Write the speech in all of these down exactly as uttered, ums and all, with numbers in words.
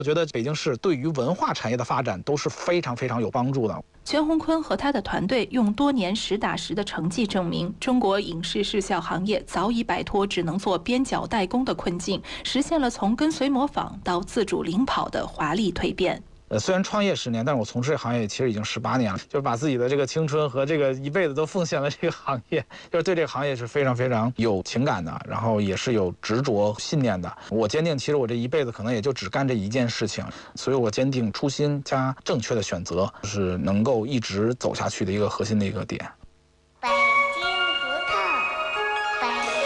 我觉得北京市对于文化产业的发展都是非常非常有帮助的。 全红坤和他的团队用多年实打实的成绩证明，中国影视视效行业早已摆脱只能做边角代工的困境，实现了从跟随模仿到自主领跑的华丽蜕变。 呃，虽然创业十年，但是我从事这个行业其实已经十八年了，就是把自己的这个青春和这个一辈子都奉献了这个行业，就是对这个行业是非常非常有情感的，然后也是有执着信念的。我坚定，其实我这一辈子可能也就只干这一件事情，所以我坚定初心加正确的选择，是能够一直走下去的一个核心的一个点。 北京胡同，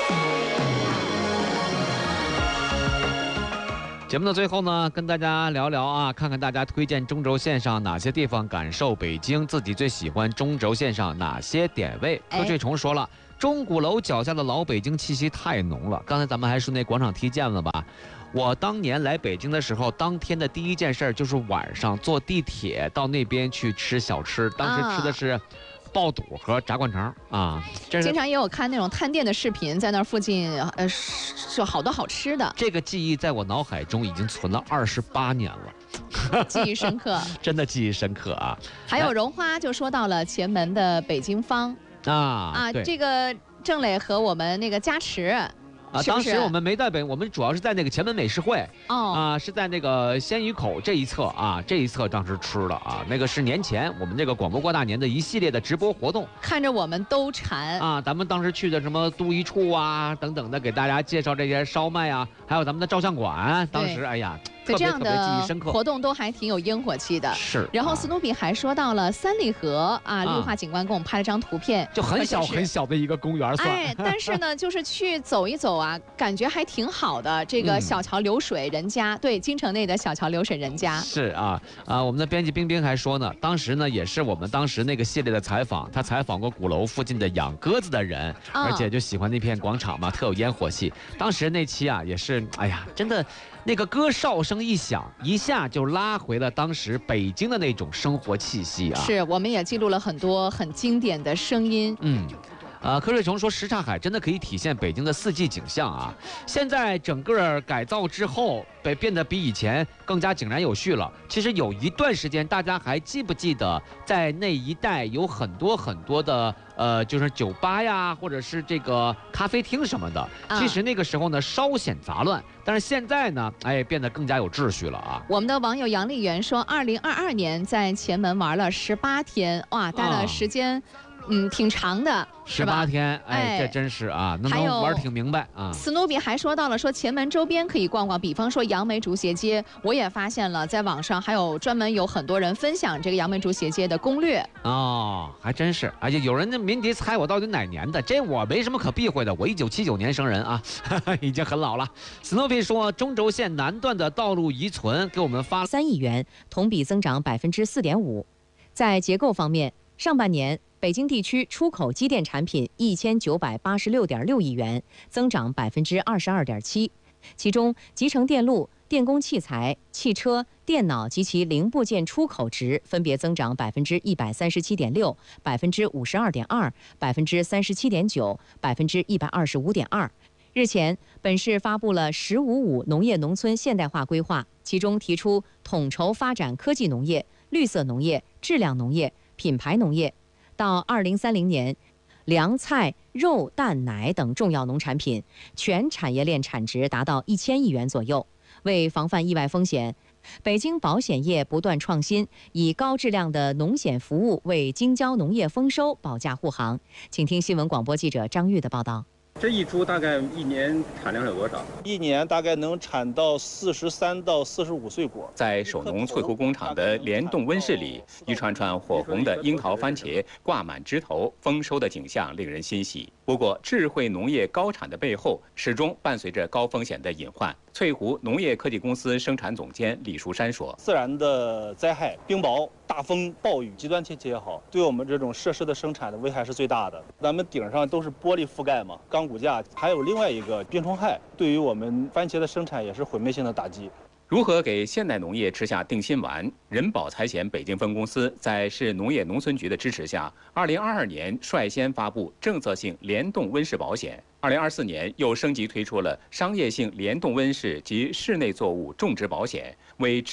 节目的最后呢，跟大家聊聊啊，看看大家推荐中轴线上哪些地方感受北京，自己最喜欢中轴线上哪些点位。柯翠虫说了，钟鼓楼脚下的老北京气息太浓了。刚才咱们还说那广场踢毽了吧？我当年来北京的时候，当天的第一件事就是晚上坐地铁到那边去吃小吃，当时吃的是爆肚和炸灌肠啊， 经常也有看那种探店的视频，在那附近呃是好多好吃的。 这个记忆在我脑海中已经存了二十八年了， 记忆深刻， 真的记忆深刻啊！ 还有荣花就说到了前门的北京坊啊啊，这个郑磊和我们那个加持。 啊，当时我们没在北，我们主要是在那个前门美食会哦， 啊，是在那个鲜鱼口这一侧啊，这一侧当时吃了啊，那个是年前我们这个广播过大年的一系列的直播活动， 看着我们都馋啊。咱们当时去的什么都一处啊等等的，给大家介绍这些烧麦啊，还有咱们的照相馆，当时哎呀。 对，这样的活活动都还挺有烟火气的。 是。 然后斯努比还说到了三里河啊，绿化景观给我们拍了张图片， 就很小很小的一个公园算。 哎，但是呢，就是去走一走啊，感觉还挺好的。这个小桥流水人家，嗯、对，京城内的小桥流水人家。 是啊啊，我们的编辑冰冰还说呢，当时呢也是我们当时那个系列的采访，他采访过鼓楼附近的养鸽子的人， 嗯、 而且就喜欢那片广场嘛，特有烟火气。当时那期啊也是，哎呀，真的。那个歌哨声一响，一下就拉回了当时北京的那种生活气息啊！ 是，我们也记录了很多很经典的声音。 嗯，呃，柯瑞琼说，什刹海真的可以体现北京的四季景象啊！现在整个改造之后，被变得比以前更加井然有序了。其实有一段时间，大家还记不记得，在那一带有很多很多的呃，就是酒吧呀，或者是这个咖啡厅什么的。其实那个时候呢，稍显杂乱。但是现在呢，哎，变得更加有秩序了啊！ 我们的网友杨丽媛说，二零二二年在前门玩了十八天，哇，待了时间。啊嗯，挺长的， 十八天，哎，这真是啊，能能玩挺明白啊。 斯努比还说到了，说前门周边可以逛逛，比方说杨梅竹斜街，我也发现了，在网上还有专门有很多人分享这个杨梅竹斜街的攻略。 哦，还真是，而且有人的民迪猜我到底哪年的，这我没什么可避讳的，我一九七九年生人啊，已经很老了。斯努比说，中轴线南段的道路遗存给我们发了三亿元，同比增长百分之四点五。在结构方面，上半年。北京地区出口机电产品一千九百八十六点六亿元，增长百分之二十二点七。其中，集成电路、电工器材、汽车、电脑及其零部件出口值分别增长百分之一百三十七点六、百分之五十二点二、百分之三十七点九、百分之一百二十五点二。日前，本市发布了“十五五”农业农村现代化规划，其中提出统筹发展科技农业、绿色农业、质量农业、品牌农业。到二零三零年，粮菜、肉、蛋、奶等重要农产品全产业链产值达到一千亿元左右。为防范意外风险，北京保险业不断创新，以高质量的农险服务为京郊农业丰收保驾护航。请听新闻广播记者张玉的报道。 这一株大概一年产量有多少？ 一年大概能产到四十三到四十五岁果。 在首农翠湖工厂的联动温室里，一串串火红的樱桃番茄挂满枝头，丰收的景象令人欣喜。不过，智慧农业高产的背后，始终伴随着高风险的隐患。翠湖农业科技公司生产总监李树山说：“ 自然的灾害，冰雹、大风、暴雨、极端天气也好，对我们这种设施的生产的危害是最大的。咱们顶上都是玻璃覆盖嘛，钢骨架，还有另外一个病虫害，对于我们番茄的生产也是毁灭性的打击。” 如何给现代农业吃下定心丸？人保财险北京分公司在市农业农村局的支持下，二零二二年率先发布政策性联动温室保险，二零二四年又升级推出了商业性联动温室及室内作物种植保险，为